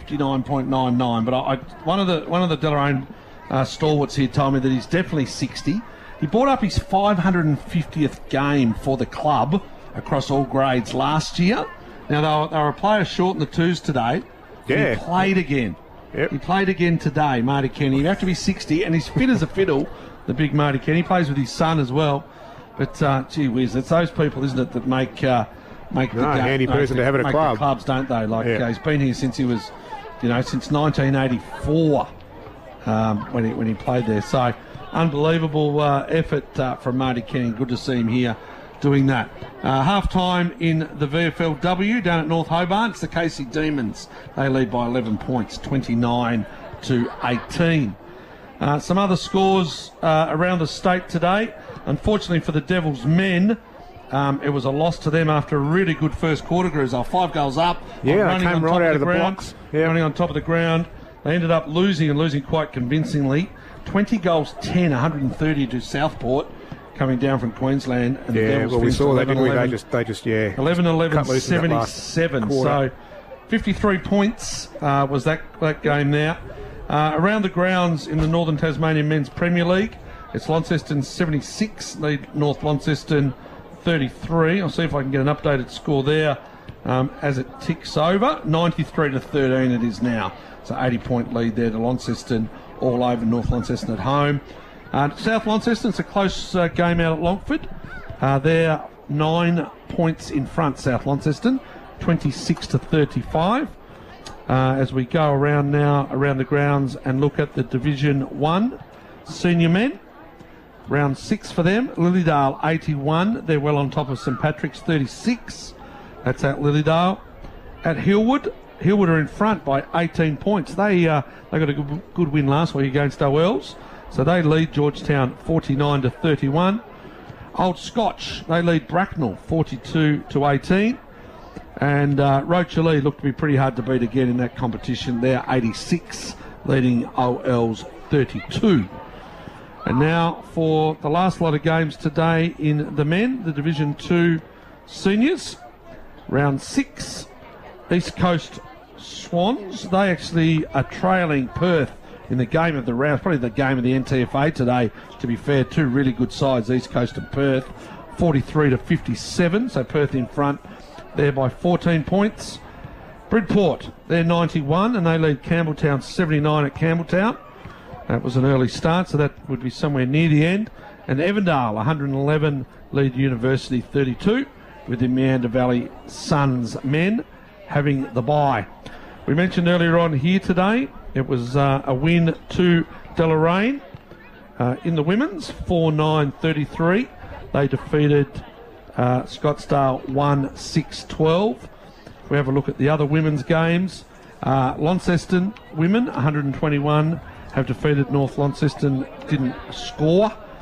59.99. But one of the Deloraine stalwarts here told me that he's definitely 60. He brought up his 550th game for the club across all grades last year. Now, they were a player short in the twos today. Yeah. He played again. Yep. He played again today, Marty Kenny. He'd have to be 60, and he's fit as a fiddle, the big Marty Kenny. He plays with his son as well. But, gee whiz, it's those people, isn't it, that make the handy person to have at a club. The clubs, don't they? Like, he's been here since he was, since 1984 when he played there. So, unbelievable effort from Marty Kenny. Good to see him here doing that. Half-time in the VFLW down at North Hobart. It's the Casey Demons. They lead by 11 points, 29-18. Some other scores around the state today. Unfortunately for the Devils men, it was a loss to them after a really good first quarter. They were 5 goals up. Yeah, they came right out of the blocks. Yeah. Running on top of the ground. They ended up losing quite convincingly. 20 goals, 10, 130 to Southport, coming down from Queensland. And the Devils we saw that, didn't we? 11, They just 11-11, 77. So 53 points was that game now. Around the grounds in the Northern Tasmanian Men's Premier League, it's Launceston 76, lead North Launceston 33. I'll see if I can get an updated score there as it ticks over. 93-13 it is now. So 80-point lead there to Launceston, all over North Launceston at home. South Launceston, it's a close game out at Longford. They're 9 points in front, South Launceston, 26-35. As we go around now, around the grounds and look at the Division 1 senior men. Round 6 for them. Lilydale 81. They're well on top of St Patrick's 36. That's at Lilydale. At Hillwood are in front by 18 points. They got a good win last week against Owells. So they lead Georgetown 49-31. Old Scotch, they lead Bracknell 42-18. And Rochalee looked to be pretty hard to beat again in that competition. They're 86, leading OL's 32. And now for the last lot of games today in the men, the Division 2 seniors. Round 6, East Coast Swans. They actually are trailing Perth in the game of the round. Probably the game of the NTFA today, to be fair. Two really good sides, East Coast and Perth. 43-57, so Perth in front there by 14 points. Bridport, they're 91 and they lead Campbelltown 79 at Campbelltown. That was an early start, so that would be somewhere near the end. And Evandale, 111, lead University 32, with the Meander Valley Suns men having the bye. We mentioned earlier on here today, it was a win to Deloraine in the women's, 4-9-33. They defeated Scottsdale 1-6-12. We have a look at the other women's games. Launceston women, 121, have defeated North Launceston, didn't score.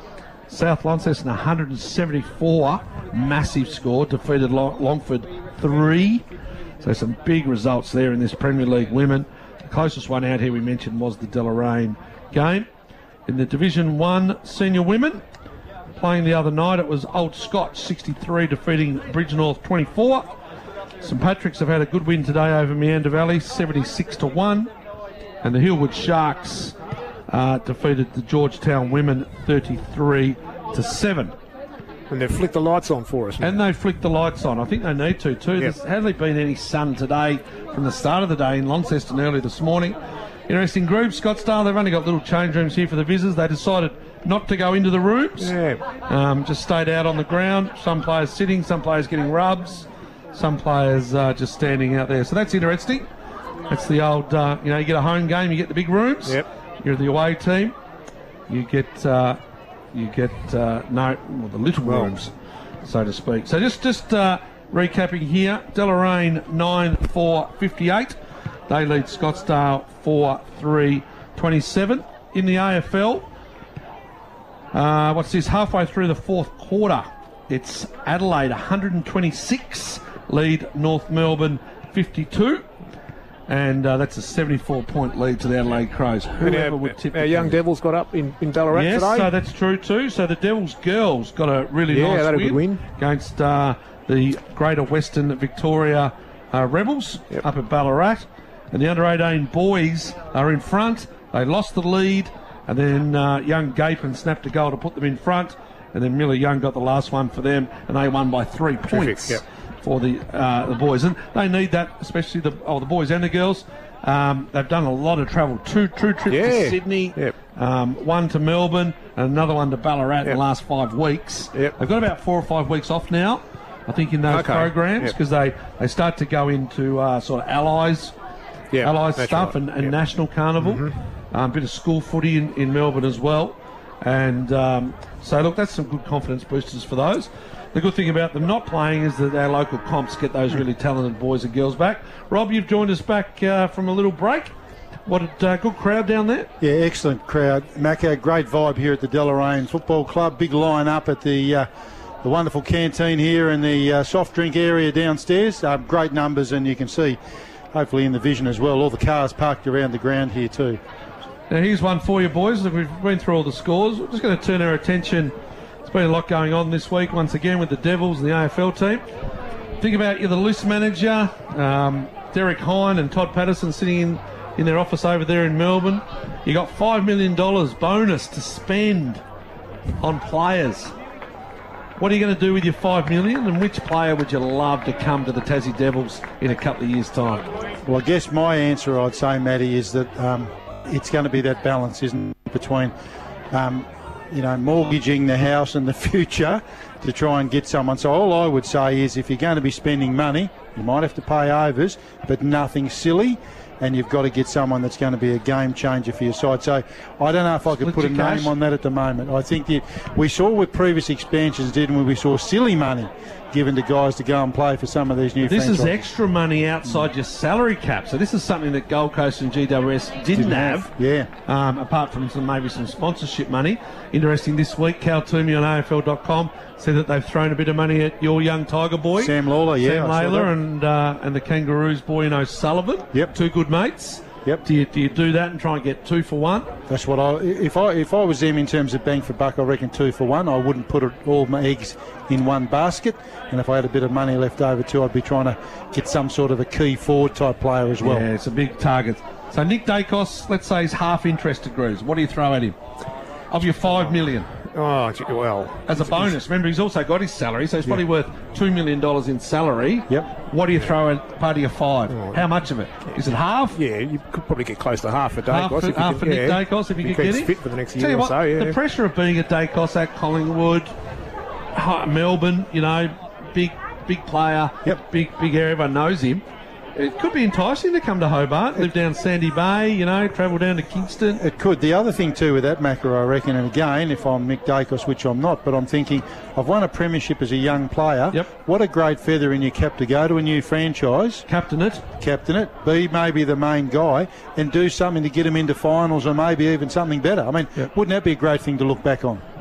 South Launceston 174, massive score, defeated Longford 3. So some big results there in this Premier League women. The closest one out here we mentioned was the Deloraine game. In the Division 1 senior women, playing the other night, it was Old Scotch 63 defeating Bridgenorth 24. St Patrick's have had a good win today over Meander Valley, 76-1. And the Hillwood Sharks defeated the Georgetown women 33-7. And they've flicked the lights on for us. And they flicked the lights on. I think they need to too. Yep. There's hardly been any sun today from the start of the day in Launceston early this morning. Interesting group, Scottsdale. They've only got little change rooms here for the visitors. They decided not to go into the rooms. Yeah. Just stayed out on the ground. Some players sitting, some players getting rubs, some players just standing out there. So that's interesting. That's the old, you get a home game, you get the big rooms. Yep. You're the away team. You get the little rooms, so to speak. So just recapping here, Deloraine 9-4-58. They lead Scottsdale 4-3-27. In the AFL, what's this? Halfway through the fourth quarter, it's Adelaide 126, lead North Melbourne 52. And that's a 74-point lead to the Adelaide Crows. Whoever would tip our young Devils got up in Ballarat today. Yes, so that's true too. So the Devils girls got a really nice good win against the Greater Western Victoria Rebels up at Ballarat. And the under-18 boys are in front. They lost the lead, and then young Gapin snapped a goal to put them in front, and then Miller Young got the last one for them, and they won by 3 points. Yep. For the boys, and they need that, especially the boys and the girls. They've done a lot of travel, two trips to Sydney, one to Melbourne, and another one to Ballarat in the last 5 weeks. They've got about 4 or 5 weeks off now, I think, in those programs, because they start to go into sort of allies stuff, right. and national carnival, a bit of school footy in Melbourne as well, and so look, that's some good confidence boosters for those. The good thing about them not playing is that our local comps get those really talented boys and girls back. Rob, you've joined us back from a little break. What a good crowd down there. Yeah, excellent crowd. Macca, great vibe here at the Deloraine Football Club. Big line up at the wonderful canteen here and the soft drink area downstairs. Great numbers, and you can see, hopefully in the vision as well, all the cars parked around the ground here too. Now here's one for you boys. We've been through all the scores. We're just going to turn our attention. There's been a lot going on this week, once again, with the Devils and the AFL team. Think about you're the list manager, Derek Hine and Todd Patterson sitting in their office over there in Melbourne. You got $5 million bonus to spend on players. What are you going to do with your $5 million, and which player would you love to come to the Tassie Devils in a couple of years' time? Well, I guess my answer, I'd say, Matty, is that it's going to be that balance, isn't it, between mortgaging the house and the future to try and get someone. So all I would say is, if you're going to be spending money, you might have to pay overs, but nothing silly, and you've got to get someone that's going to be a game changer for your side. So I don't know if I could put a name on that at the moment. I think we saw with previous expansions, didn't we? We saw silly money given to guys to go and play for some of these new franchises. This is extra money outside your salary cap. So this is something that Gold Coast and GWS didn't have. Yeah. Apart from maybe some sponsorship money. Interesting this week, Cal Toomey on AFL.com said that they've thrown a bit of money at your young Tiger boy. Sam Lawler, Sam Layler and the Kangaroos boy in O'Sullivan. Yep. 2 good mates. Yep. Do you do that and try and get 2 for 1? That's what if I was them in terms of bang for buck, I reckon 2 for 1. I wouldn't put all my eggs in one basket, and if I had a bit of money left over too, I'd be trying to get some sort of a key forward type player as well. Yeah, it's a big target. So Nick Dacos, let's say he's half interested, Greaves. What do you throw at him? Of your $5 million. Oh, well. As a bonus. Remember, he's also got his salary, so he's probably worth $2 million in salary. Yep. What do you throw at part of your 5? Oh. How much of it? Is it half? Yeah, you could probably get close to half for Dacos. Half for Nick Dacos, if you could get him. Fit for the next Tell year you or what, so, yeah. The pressure of being a Dacos at Collingwood, Melbourne, big player, big area, everyone knows him. It could be enticing to come to Hobart, live down Sandy Bay, travel down to Kingston. It could. The other thing too with that, Macca, I reckon, and again, if I'm Mick Dacos, which I'm not, but I'm thinking, I've won a premiership as a young player. Yep. What a great feather in your cap to go to a new franchise. Captain it. Be maybe the main guy and do something to get him into finals or maybe even something better. I mean, wouldn't that be a great thing to look back on?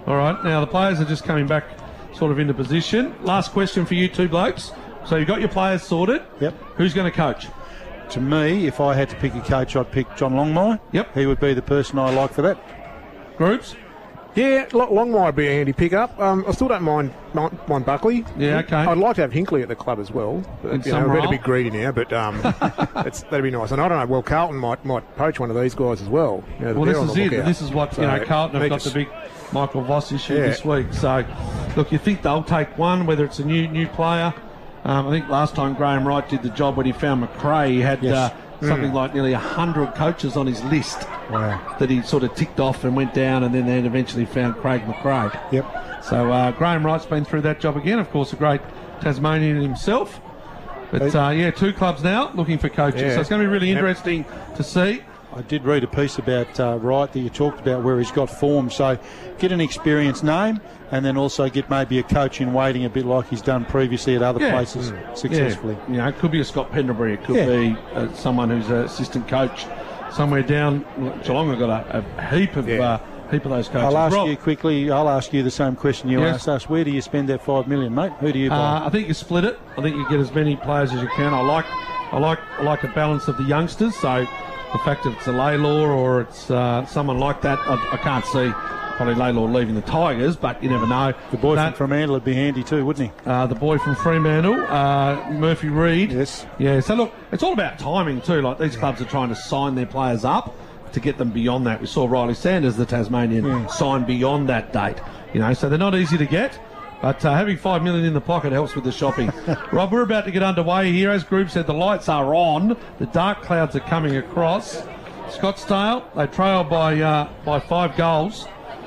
All right, now the players are just coming back sort of into position. Last question for you two blokes. So you've got your players sorted. Yep. Who's going to coach? To me, if I had to pick a coach, I'd pick John Longmire. Yep. He would be the person I like for that. Groups? Yeah, Longmire would be a handy pickup. I still don't mind Buckley. Yeah, okay. I'd like to have Hinkley at the club as well. But, In some we're a role. bit greedy now, but that'd be nice. And I don't know, well, Carlton might poach one of these guys as well. Well, this is it. This is what, Carlton have got the big Michael Voss issue this week. So, look, you think they'll take one, whether it's a new player. I think last time Graham Wright did the job when he found McRae, he had something like nearly 100 coaches on his list that he sort of ticked off and went down, and then eventually found Craig McRae. Yep. So Graham Wright's been through that job again. Of course, a great Tasmanian himself. But, two clubs now looking for coaches. Yeah. So it's going to be really interesting to see. I did read a piece about Wright that you talked about where he's got form. So get an experienced name and then also get maybe a coach in waiting a bit like he's done previously at other places successfully. Yeah. It could be a Scott Pendlebury. It could be someone who's an assistant coach somewhere down. Geelong have got a heap of those coaches. I'll ask you quickly. I'll ask you the same question you asked us. Where do you spend that $5 million, mate? Who do you buy? I think you split it. I think you get as many players as you can. I like a balance of the youngsters. So the fact that it's a Laylaw or it's someone like that, I can't see probably Laylaw leaving the Tigers, but you never know. The boy from Fremantle would be handy too, wouldn't he? The boy from Fremantle, Murphy Reid. Yes. Yeah, so look, it's all about timing too. Like these clubs are trying to sign their players up to get them beyond that. We saw Riley Sanders, the Tasmanian, sign beyond that date. So they're not easy to get. But having $5 million in the pocket helps with the shopping. Rob, we're about to get underway here. As Group said, the lights are on. The dark clouds are coming across. Scottsdale, they trail by 5 goals.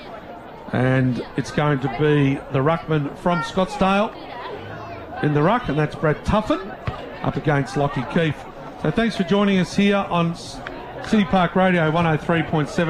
And it's going to be the ruckman from Scottsdale in the ruck, and that's Brad Tuffin up against Lockie Keefe. So thanks for joining us here on City Park Radio 103.7,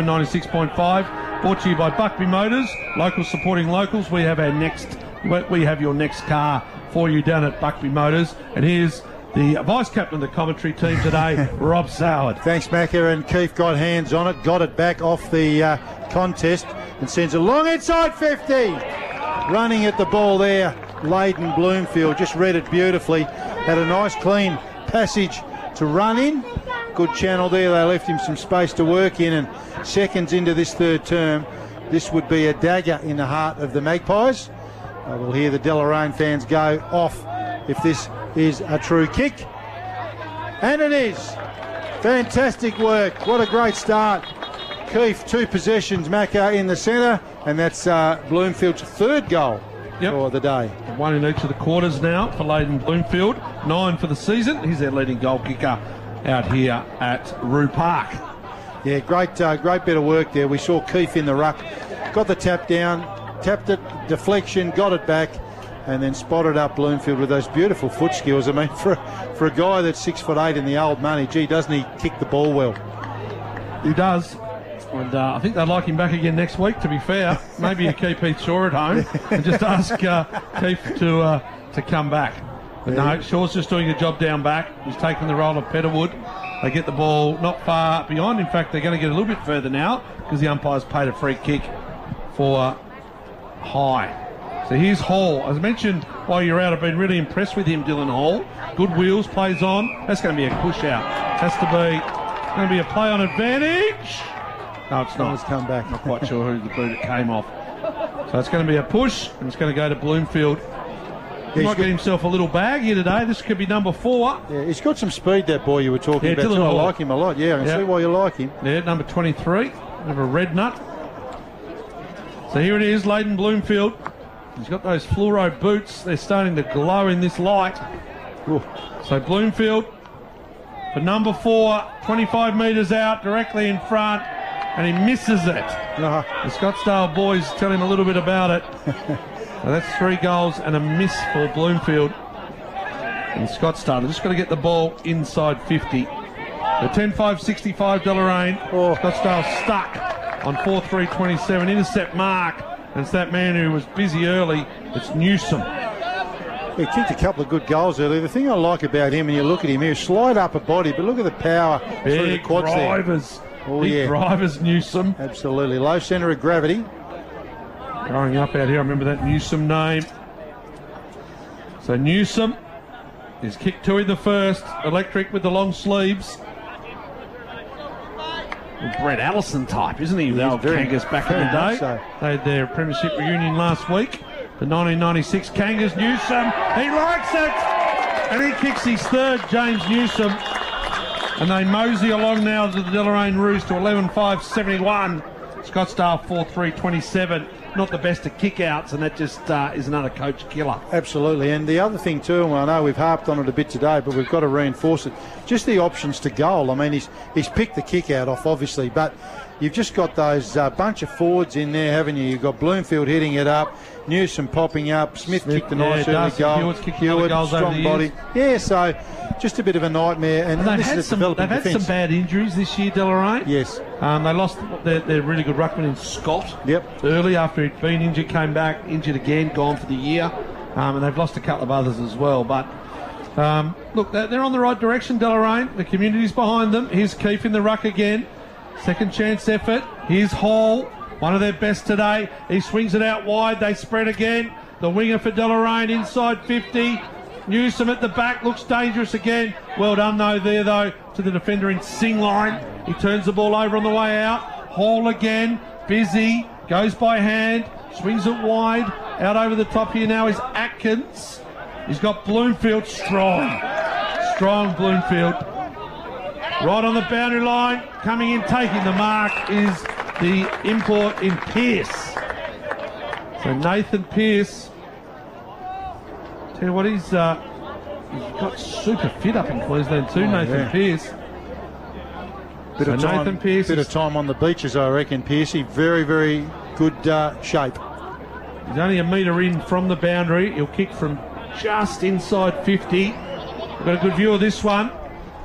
96.5. Brought to you by Buckby Motors, locals supporting locals. We have your next car for you down at Buckby Motors. And here's the vice captain of the commentary team today, Rob Soward. Thanks, Macca, and Keefe got hands on it, got it back off the contest and sends a long inside 50. Running at the ball there, Layden Bloomfield just read it beautifully. Had a nice clean passage to run in. Good channel there. They left him some space to work in, and seconds into this third term, this would be a dagger in the heart of the Magpies. We'll hear the Deloraine fans go off if this is a true kick. And it is. Fantastic work. What a great start. Keefe, 2 possessions, Macca in the centre, and that's Bloomfield's 3rd goal for the day. 1 in each of the quarters now for Layden Bloomfield, 9 for the season. He's their leading goal kicker out here at Roo Park. Yeah, great bit of work there. We saw Keefe in the ruck, got the tap down, tapped it, deflection, got it back, and then spotted up Bloomfield with those beautiful foot skills. I mean, for a guy that's 6'8" in the old money, gee, doesn't he kick the ball well? He does. And I think they'd like him back again next week, to be fair. Maybe you keep Heath Shaw at home and just ask Keefe to come back. But no, Shaw's just doing a job down back. He's taking the role of Petterwood. They get the ball not far beyond. In fact, they're going to get a little bit further now because the umpire's paid a free kick for High. So here's Hall. As I mentioned while you're out, I've been really impressed with him, Dylan Hall. Good wheels, plays on. That's going to be a push out. Has to be going to be a play on advantage. No, it's not. It's come back. Not quite sure who the boot it came off. So it's going to be a push, and it's going to go to Bloomfield. He might get himself a little bag here today. This could be number 4. Yeah, he's got some speed, that boy you were talking about. Dylan I Hall. like him a lot. Yeah, I can see why you like him. Yeah, number 23. Have a red nut. So here it is, Layden Bloomfield. He's got those fluoro boots. They're starting to glow in this light. Ooh. So Bloomfield for number 4, 25 metres out, directly in front, and he misses it. The Scottsdale boys tell him a little bit about it. So that's 3 goals and a miss for Bloomfield. And Scottsdale, they're just got to get the ball inside 50. The 10-5-65 Deloraine. Scottsdale stuck on 4-3-27. Intercept mark. And it's that man who was busy early. It's Newsom. He kicked a couple of good goals earlier. The thing I like about him, when you look at him, he'll slide upper body, but look at the power through the Big quads drivers. there. Big drivers, Newsom. Absolutely. Low centre of gravity. Growing up out here, I remember that Newsom name. So Newsom is kicked 2 in the first. Electric with the long sleeves. Brett Allison type, isn't he? The old Kangas back in the day. So. They had their premiership reunion last week. The 1996 Kangas. Newsom, he likes it! And he kicks his third, James Newsom. And they mosey along now to the Deloraine Roos to 11-5-71. Scottsdale 4-3-27. Not the best at kick-outs, and that just is another coach killer. Absolutely. And the other thing too, and I know we've harped on it a bit today, but we've got to reinforce it, just the options to goal. I mean, he's picked the kick-out off, obviously, but you've just got those bunch of forwards in there, haven't you? You've got Bloomfield hitting it up, Newsom popping up, Smith kicked a nice early goal. Hewitt's kicked goals strong over the body. years. Yeah, so just a bit of a nightmare. And they've had some bad injuries this year, Deloraine. Yes. They lost their really good ruckman in Scott. Yep. Early after he'd been injured, came back, injured again, gone for the year. And they've lost a couple of others as well. But look, they're on the right direction, Deloraine. The community's behind them. Here's Keefe in the ruck again. Second chance effort. Here's Hall, one of their best today. He swings it out wide. They spread again. The winger for Deloraine inside 50. Newsom at the back looks dangerous again. Well done though to the defender in Singline. He turns the ball over on the way out. Hall again, busy, goes by hand, swings it wide. Out over the top here now is Atkins. He's got Bloomfield strong Bloomfield. Right on the boundary line, coming in, taking the mark is the import in Pearce. So Nathan Pearce, tell you what, he's got super fit up in Queensland too, Nathan Pearce. Bit of time on the beaches, I reckon, Pearcey. Very, very good shape. He's only a metre in from the boundary. He'll kick from just inside 50. We've got a good view of this one.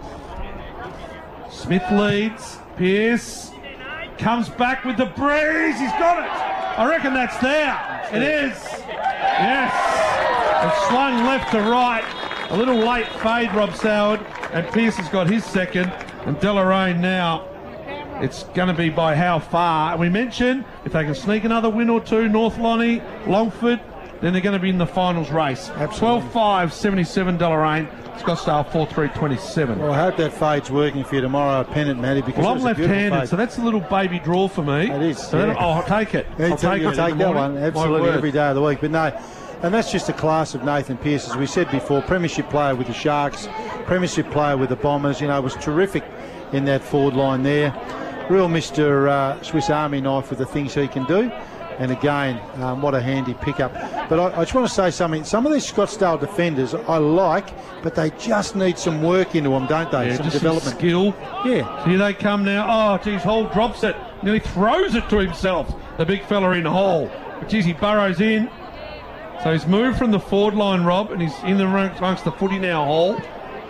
Smith leads. Pearce comes back with the breeze. He's got it. I reckon that's there. It is. Yes. It's swung left to right. A little late fade, Rob Soward. And Pearce has got his second. And Deloraine now, it's going to be by how far. And we mentioned if they can sneak another win or two, North Lonnie, Longford, then they're going to be in the finals race. 12-5-77 Deloraine. Scottsdale 4-3-27. Well, I hope that fade's working for you tomorrow at Pennant, Matty. Because I'm left-handed, so that's a little baby draw for me. It is. So I'll take it. I'll take that one absolutely every day of the week. But no, and that's just a class of Nathan Pearce, as we said before. Premiership player with the Sharks, premiership player with the Bombers. You know, was terrific in that forward line there. Real Mr. Swiss Army knife with the things he can do. And again, what a handy pickup. But I just want to say something. Some of these Scottsdale defenders I like, but they just need some work into them, don't they? Yeah, some just development. Some skill. Yeah. Here they come now. Oh, geez, Hall drops it. Nearly throws it to himself. The big fella in Hall. But geez, he burrows in. So he's moved from the forward line, Rob, and he's in the amongst the footy now, Hall.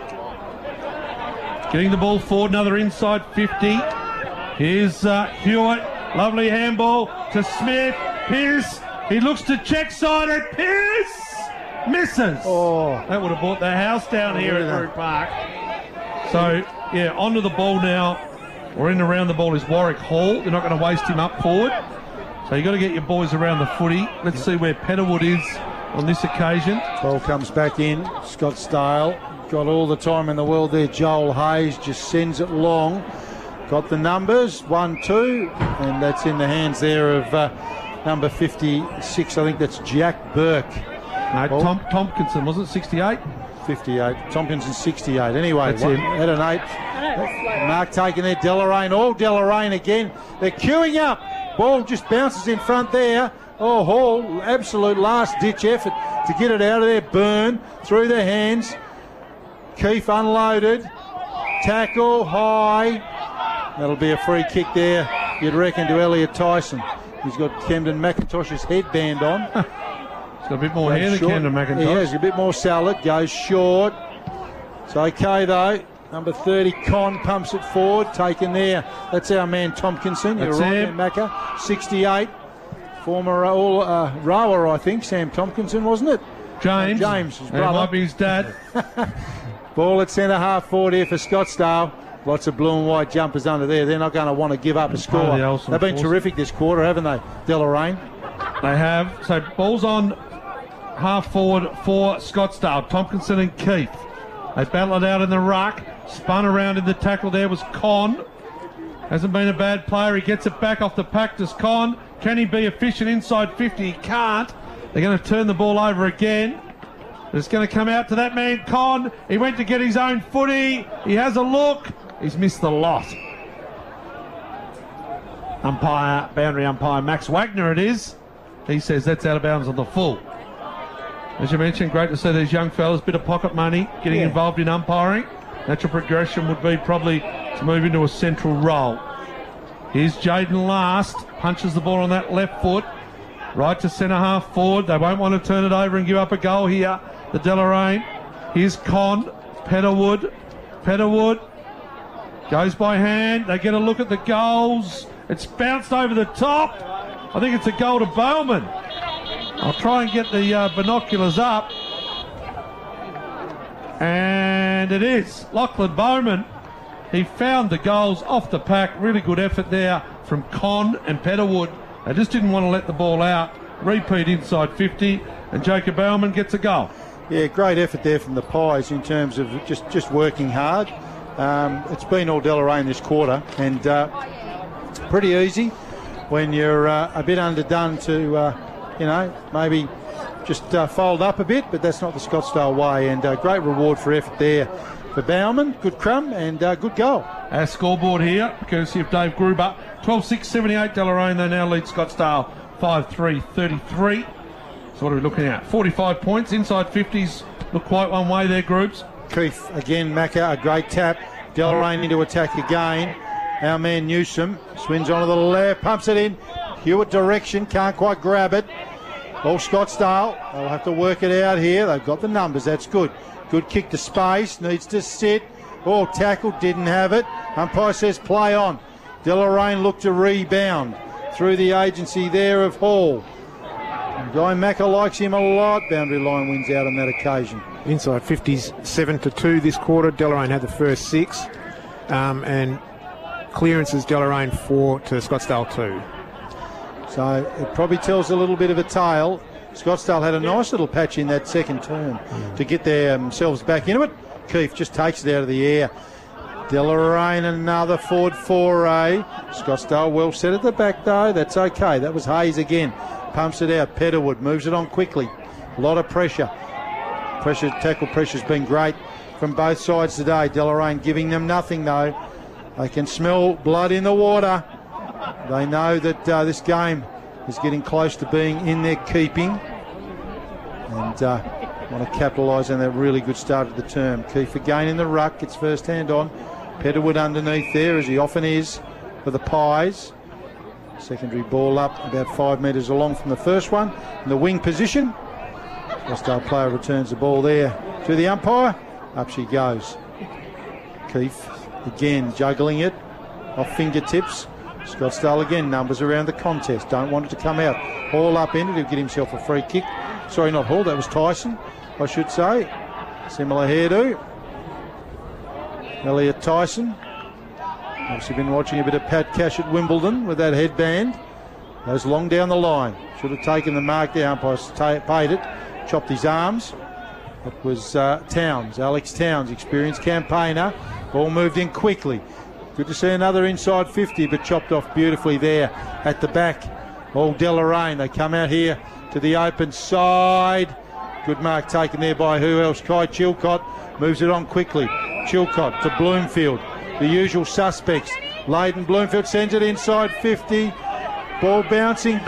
Getting the ball forward, another inside 50. Here's Hewitt. Lovely handball to Smith. Pearce. He looks to check side and Pearce misses. Oh, that would have brought the house down here at Drew Park. So, yeah, onto the ball now. Or in around the ball is Warwick Hall. They're not going to waste him up forward. So you've got to get your boys around the footy. Let's see where Petterwood is on this occasion. Ball comes back in. Scottsdale got all the time in the world there. Joel Hayes just sends it long. Got the numbers, 1-2, and that's in the hands there of number 56. I think that's Jack Burke. No, Tompkinson, wasn't it 68? 58. Tompkinson 68. Anyway, that's him. At an 8. Mark taking there. Deloraine, all Deloraine again. They're queuing up. Ball just bounces in front there. Oh, Hall, absolute last-ditch effort to get it out of there. Burn through their hands. Keefe unloaded. Tackle high. That'll be a free kick there, you'd reckon, to Elliot Tyson. He's got Camden McIntosh's headband on. He's got a bit more hair than Camden McIntosh. He has a bit more salad, goes short. It's okay though. Number 30, Con, pumps it forward, taken there. That's our man Tompkinson. You're right there, Macca. 68. Former rower, I think, Sam Tompkinson, wasn't it? James. James, his brother. It might be his dad. Ball at centre half forward here for Scottsdale. Lots of blue and white jumpers under there. They're not going to want to give up a score. They've been terrific this quarter, haven't they, Deloraine? They have. So ball's on half forward for Scottsdale. Tompkinson and Keith. They battle it out in the ruck. Spun around in the tackle there was Con. Hasn't been a bad player. He gets it back off the pack. Does Con. Can he be efficient inside 50? He can't. They're going to turn the ball over again. It's going to come out to that man, Con. He went to get his own footy. He has a look. He's missed the lot. Boundary umpire Max Wagner it is. He says that's out of bounds on the full. As you mentioned, great to see these young fellas, bit of pocket money, getting involved in umpiring. Natural progression would be probably to move into a central role. Here's Jaden Last, punches the ball on that left foot, right to centre half forward. They won't want to turn it over and give up a goal here, the Deloraine. Here's Con, Petterwood goes by hand. They get a look at the goals. It's bounced over the top. I think it's a goal to Bowman. I'll try and get the binoculars up. And it is Lachlan Bowman. He found the goals off the pack. Really good effort there from Con and Petterwood. They just didn't want to let the ball out. Repeat inside 50, and Jacob Bowman gets a goal. Yeah, great effort there from the Pies in terms of just working hard. It's been all Deloraine this quarter, and pretty easy when you're a bit underdone to, maybe just fold up a bit, but that's not the Scottsdale way, and great reward for effort there for Bowman. Good crumb and good goal. Our scoreboard here, courtesy of Dave Gruber, 12-6-78 Deloraine. They now lead Scottsdale 5-3-33. So what are we looking at? 45 points, inside 50s look quite one way there, groups. Keith again, Macca, a great tap. Deloraine into attack again. Our man Newsom swings onto the left, pumps it in. Hewitt direction, can't quite grab it. All Scottsdale, they'll have to work it out here. They've got the numbers, that's good. Good kick to space, needs to sit. Oh, tackle, didn't have it. Umpire says play on. Deloraine looked to rebound through the agency there of Hall. Guy Macca likes him a lot. Boundary line wins out on that occasion. Inside 50s 7-2 this quarter. Deloraine had the first 6. And clearances Deloraine 4 to Scottsdale 2. So it probably tells a little bit of a tale. Scottsdale had a nice little patch in that second term to get themselves back into it. Keefe just takes it out of the air. Deloraine another forward foray. Scottsdale well set at the back though. That's okay. That was Hayes again. Pumps it out. Petterwood moves it on quickly. A lot of pressure. Tackle pressure's been great from both sides today. Deloraine giving them nothing though. They can smell blood in the water. They know that this game is getting close to being in their keeping. And want to capitalise on that really good start of the term. Keefe again in the ruck. Gets first hand on. Petterwood underneath there, as he often is for the Pies. Secondary ball up about 5 metres along from the first one. In the wing position. Scottsdale player returns the ball there to the umpire. Up she goes. Keefe again juggling it off fingertips. Scottsdale again, numbers around the contest. Don't want it to come out. Hall up in it. He'll get himself a free kick. Sorry, not Hall. That was Tyson, I should say. Similar hairdo. Elliot Tyson. Obviously been watching a bit of Pat Cash at Wimbledon with that headband. Goes long down the line. Should have taken the mark there. Umpire's paid it. Chopped his arms. It was Towns, Alex Towns, experienced campaigner. Ball moved in quickly. Good to see another inside 50, but chopped off beautifully there at the back. All Deloraine. They come out here to the open side. Good mark taken there by who else? Kai Chilcott moves it on quickly. Chilcott to Bloomfield. The usual suspects. Leighton Bloomfield sends it inside 50. Ball bouncing.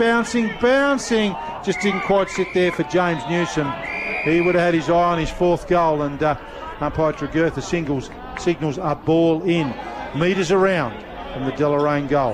Just didn't quite sit there for James Newsom. He would have had his eye on his fourth goal, and umpire Tregurtha signals a ball in. Metres around from the Deloraine goal.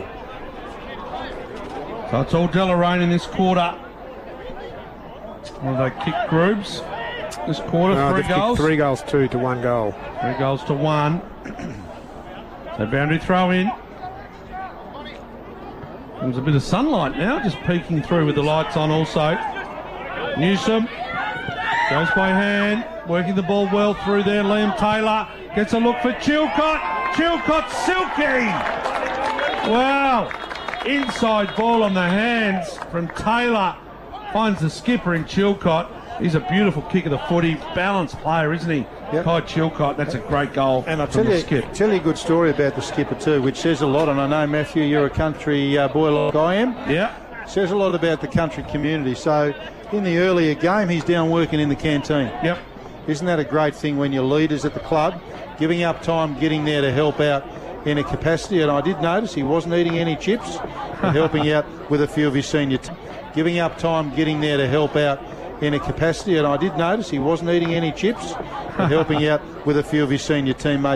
So it's all Deloraine in this quarter. Well, they kicked Grooves this quarter, 3 goals. 3 goals, 2 to 1 goal. 3 goals to 1. So boundary throw in. There's a bit of sunlight now, just peeking through with the lights on also. Newsom goes by hand, working the ball well through there. Liam Taylor gets a look for Chilcott. Chilcott silky! Wow! Inside ball on the hands from Taylor. finds the skipper in Chilcott. He's a beautiful kick of the footy. Balanced player, isn't he? Yep. Kai Chilcott, that's a great goal. And I'll from tell the you, skip. tell you a good story about the skipper too, which says a lot. And I know, Matthew, you're a country boy like I am. Yeah. Says a lot about the country community. So in the earlier game, he's down working in the canteen. Yep. Isn't that a great thing when you're leaders at the club, giving up time, getting there to help out in a capacity? And I did notice he wasn't eating any chips, but helping out with a few of his senior giving up time, getting there to help out in a capacity. And I did notice he wasn't eating any chips, but helping out with a few of his senior teammates.